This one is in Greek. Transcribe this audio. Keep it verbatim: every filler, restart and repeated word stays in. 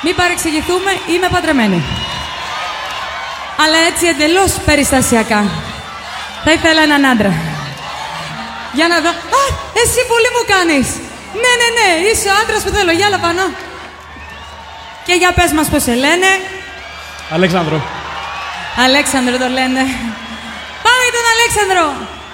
Μην παρεξηγηθούμε, είμαι παντρεμένη. Αλλά έτσι εντελώς περιστασιακά. Θα ήθελα έναν άντρα. Για να δω. Α, εσύ πολύ μου κάνεις. Ναι, ναι, ναι, είσαι ο άντρας που θέλω. Για άλλα πάνω. Και για πες μας πώς σε λένε. Αλέξανδρο. Αλέξανδρο το λένε. Πάμε για τον Αλέξανδρο.